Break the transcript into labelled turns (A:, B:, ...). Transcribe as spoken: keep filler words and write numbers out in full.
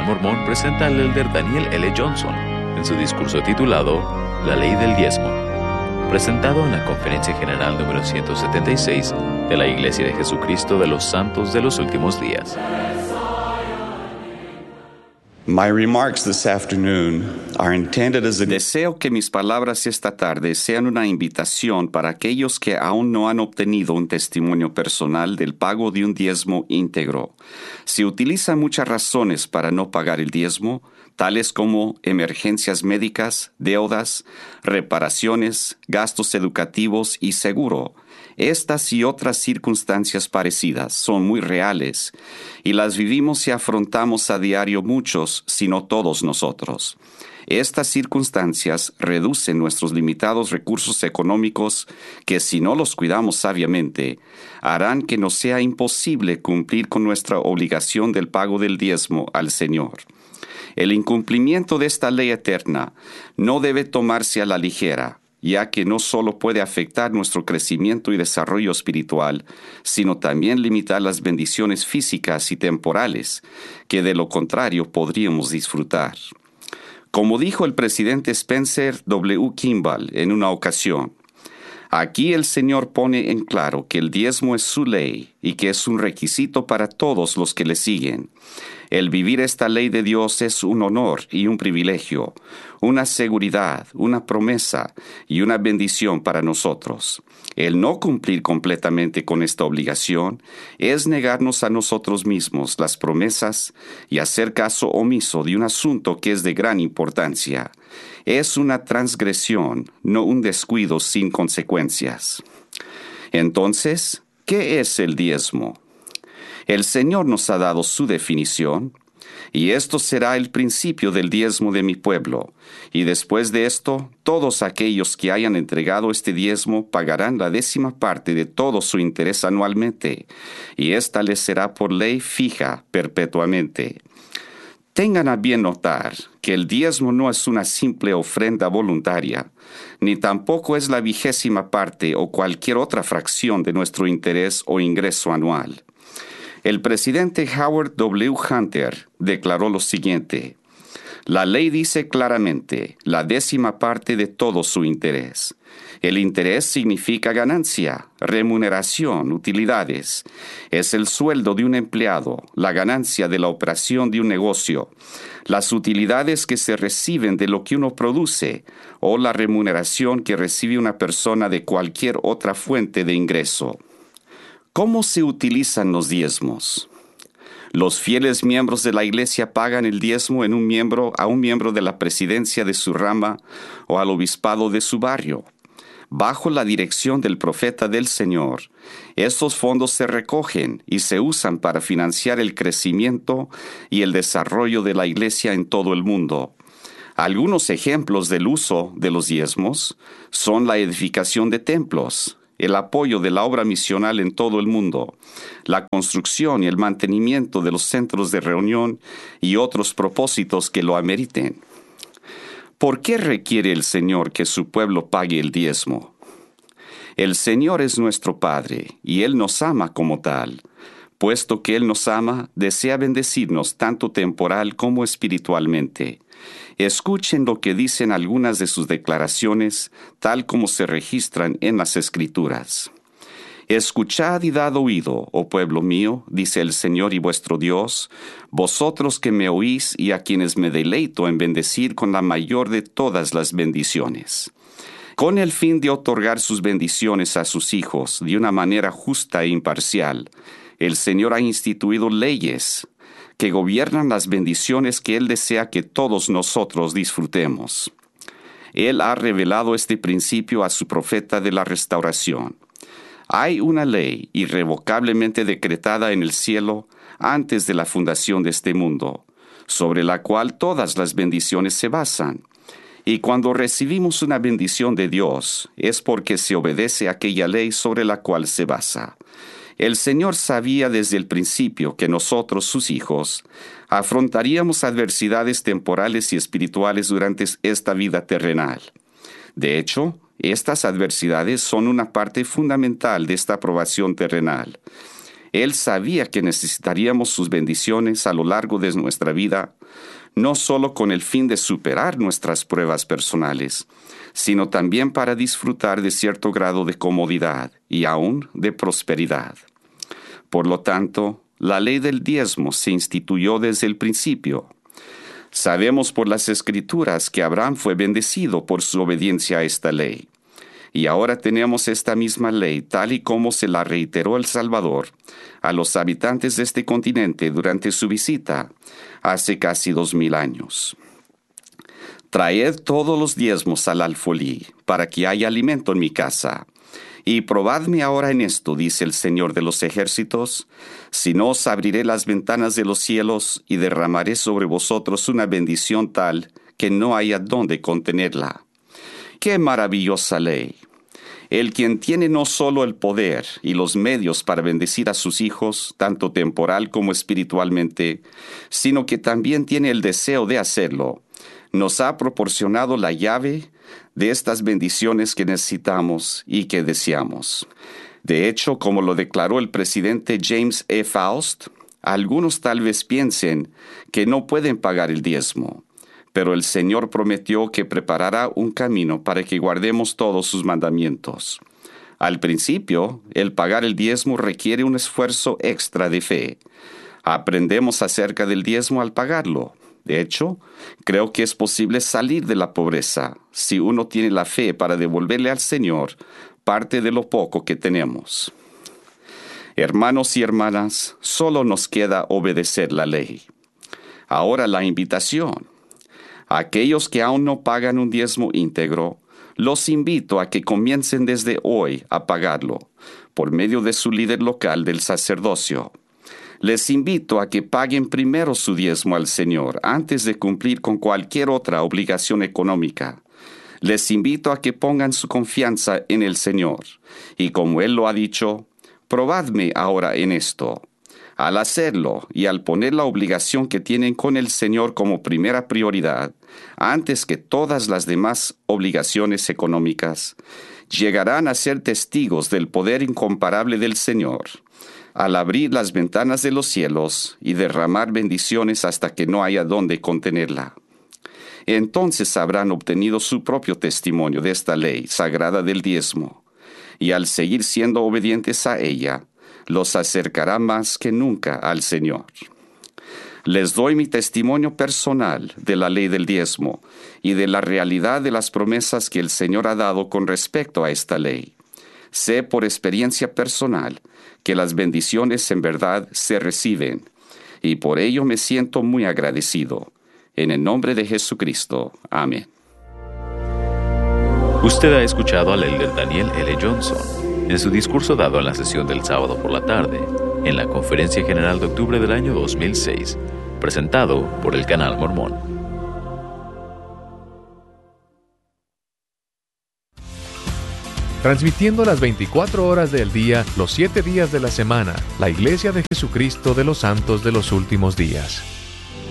A: Internacional Mormón presenta al elder Daniel L. Johnson en su discurso titulado La Ley del Diezmo, presentado en la Conferencia General número ciento setenta y seis de la Iglesia de Jesucristo de los Santos de los Últimos Días.
B: My remarks this afternoon are intended as a...
C: Deseo que mis palabras esta tarde sean una invitación para aquellos que aún no han obtenido un testimonio personal del pago de un diezmo íntegro. Se utilizan muchas razones para no pagar el diezmo, tales como emergencias médicas, deudas, reparaciones, gastos educativos y seguro. Estas y otras circunstancias parecidas son muy reales y las vivimos y afrontamos a diario muchos, si no todos nosotros. Estas circunstancias reducen nuestros limitados recursos económicos que, si no los cuidamos sabiamente, harán que nos sea imposible cumplir con nuestra obligación del pago del diezmo al Señor. El incumplimiento de esta ley eterna no debe tomarse a la ligera, ya que no solo puede afectar nuestro crecimiento y desarrollo espiritual, sino también limitar las bendiciones físicas y temporales, que de lo contrario podríamos disfrutar. Como dijo el presidente Spencer W. Kimball en una ocasión, aquí el Señor pone en claro que el diezmo es su ley y que es un requisito para todos los que le siguen. El vivir esta ley de Dios es un honor y un privilegio, una seguridad, una promesa y una bendición para nosotros. El no cumplir completamente con esta obligación es negarnos a nosotros mismos las promesas y hacer caso omiso de un asunto que es de gran importancia. Es una transgresión, no un descuido sin consecuencias. Entonces, ¿qué es el diezmo? El Señor nos ha dado su definición, y esto será el principio del diezmo de mi pueblo. Y después de esto, todos aquellos que hayan entregado este diezmo pagarán la décima parte de todo su interés anualmente, y esta les será por ley fija perpetuamente. Tengan a bien notar que el diezmo no es una simple ofrenda voluntaria, ni tampoco es la vigésima parte o cualquier otra fracción de nuestro interés o ingreso anual. El presidente Howard W. Hunter declaró lo siguiente: la ley dice claramente la décima parte de todo su interés. El interés significa ganancia, remuneración, utilidades. Es el sueldo de un empleado, la ganancia de la operación de un negocio, las utilidades que se reciben de lo que uno produce o la remuneración que recibe una persona de cualquier otra fuente de ingreso. ¿Cómo se utilizan los diezmos? Los fieles miembros de la iglesia pagan el diezmo en un miembro a un miembro de la presidencia de su rama o al obispado de su barrio. Bajo la dirección del profeta del Señor, estos fondos se recogen y se usan para financiar el crecimiento y el desarrollo de la iglesia en todo el mundo. Algunos ejemplos del uso de los diezmos son la edificación de templos, el apoyo de la obra misional en todo el mundo, la construcción y el mantenimiento de los centros de reunión y otros propósitos que lo ameriten. ¿Por qué requiere el Señor que su pueblo pague el diezmo? El Señor es nuestro Padre y Él nos ama como tal. Puesto que Él nos ama, desea bendecirnos tanto temporal como espiritualmente. Escuchen lo que dicen algunas de sus declaraciones, tal como se registran en las Escrituras. Escuchad y dad oído, oh pueblo mío, dice el Señor y vuestro Dios, vosotros que me oís y a quienes me deleito en bendecir con la mayor de todas las bendiciones, con el fin de otorgar sus bendiciones a sus hijos de una manera justa e imparcial. El Señor ha instituido leyes que gobiernan las bendiciones que Él desea que todos nosotros disfrutemos. Él ha revelado este principio a su profeta de la restauración. Hay una ley irrevocablemente decretada en el cielo antes de la fundación de este mundo, sobre la cual todas las bendiciones se basan. Y cuando recibimos una bendición de Dios, es porque se obedece a aquella ley sobre la cual se basa. El Señor sabía desde el principio que nosotros, sus hijos, afrontaríamos adversidades temporales y espirituales durante esta vida terrenal. De hecho, estas adversidades son una parte fundamental de esta aprobación terrenal. Él sabía que necesitaríamos sus bendiciones a lo largo de nuestra vida, no solo con el fin de superar nuestras pruebas personales, sino también para disfrutar de cierto grado de comodidad y aún de prosperidad. Por lo tanto, la ley del diezmo se instituyó desde el principio. Sabemos por las Escrituras que Abraham fue bendecido por su obediencia a esta ley. Y ahora tenemos esta misma ley tal y como se la reiteró el Salvador a los habitantes de este continente durante su visita hace casi dos mil años. Traed todos los diezmos al alfolí, para que haya alimento en mi casa. Y probadme ahora en esto, dice el Señor de los ejércitos, si no os abriré las ventanas de los cielos y derramaré sobre vosotros una bendición tal que no haya dónde contenerla. ¡Qué maravillosa ley! El quien tiene no solo el poder y los medios para bendecir a sus hijos, tanto temporal como espiritualmente, sino que también tiene el deseo de hacerlo, nos ha proporcionado la llave de estas bendiciones que necesitamos y que deseamos. De hecho, como lo declaró el presidente James E. Faust, algunos tal vez piensen que no pueden pagar el diezmo, pero el Señor prometió que preparará un camino para que guardemos todos sus mandamientos. Al principio, el pagar el diezmo requiere un esfuerzo extra de fe. Aprendemos acerca del diezmo al pagarlo. De hecho, creo que es posible salir de la pobreza si uno tiene la fe para devolverle al Señor parte de lo poco que tenemos. Hermanos y hermanas, solo nos queda obedecer la ley. Ahora la invitación. A aquellos que aún no pagan un diezmo íntegro, los invito a que comiencen desde hoy a pagarlo, por medio de su líder local del sacerdocio. Les invito a que paguen primero su diezmo al Señor antes de cumplir con cualquier otra obligación económica. Les invito a que pongan su confianza en el Señor. Y como Él lo ha dicho, probadme ahora en esto. Al hacerlo y al poner la obligación que tienen con el Señor como primera prioridad, antes que todas las demás obligaciones económicas, llegarán a ser testigos del poder incomparable del Señor, al abrir las ventanas de los cielos y derramar bendiciones hasta que no haya dónde contenerla. Entonces habrán obtenido su propio testimonio de esta ley sagrada del diezmo, y al seguir siendo obedientes a ella, los acercará más que nunca al Señor. Les doy mi testimonio personal de la ley del diezmo y de la realidad de las promesas que el Señor ha dado con respecto a esta ley. Sé por experiencia personal que las bendiciones en verdad se reciben, y por ello me siento muy agradecido. En el nombre de Jesucristo. Amén.
A: Usted ha escuchado al elder Daniel L. Johnson en su discurso dado en la sesión del sábado por la tarde, en la Conferencia General de Octubre del año dos mil seis, presentado por el Canal Mormón.
D: Transmitiendo las veinticuatro horas del día, los siete días de la semana, la Iglesia de Jesucristo de los Santos de los Últimos Días.